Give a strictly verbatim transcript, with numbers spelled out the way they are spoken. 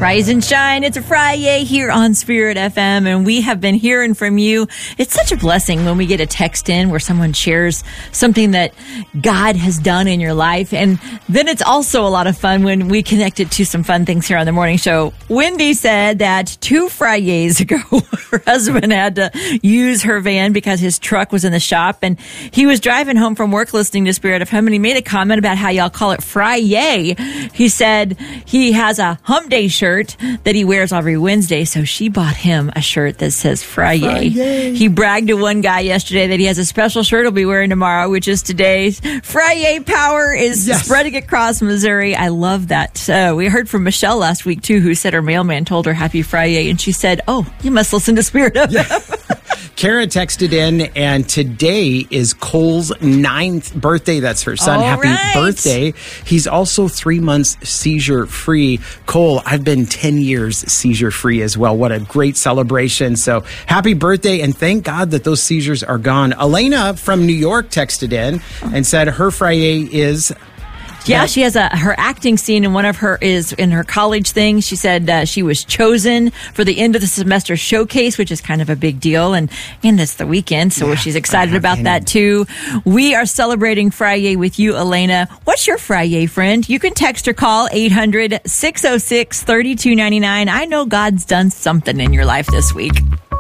Rise and shine. It's a Friday here on Spirit F M, and we have been hearing from you. It's such a blessing when we get a text in where someone shares something that God has done in your life. And then it's also a lot of fun when we connect it to some fun things here on the morning show. Wendy said that two Fridays ago, her husband had to use her van because his truck was in the shop, and he was driving home from work listening to Spirit F M, and he made a comment about how y'all call it Friday. He said he has a Hump Day shirt that he wears every Wednesday, so she bought him a shirt that says Friday. Friday. He bragged to one guy yesterday that he has a special shirt he'll be wearing tomorrow, which is today's Friday power is yes. spreading across Missouri. I love that. Uh, we heard from Michelle last week, too, who said her mailman told her Happy Friday, and she said, oh, you must listen to Spirit F M. Yeah. Kara texted in, and today is Cole's ninth birthday. That's her son. All Happy right. birthday. He's also three months seizure-free. Cole, I've been ten years seizure-free as well. What a great celebration. So happy birthday, and thank God that those seizures are gone. Elena from New York texted in and said her Friday is... Yeah, she has a her acting scene, and one of her is in her college thing. She said uh, she was chosen for the end of the semester showcase, which is kind of a big deal, and and it's the weekend, so yeah, she's excited about that too. We are celebrating Friday with you, Elena. What's your Friday, friend? You can text or call eight hundred, six oh six, three two nine nine. I know God's done something in your life this week.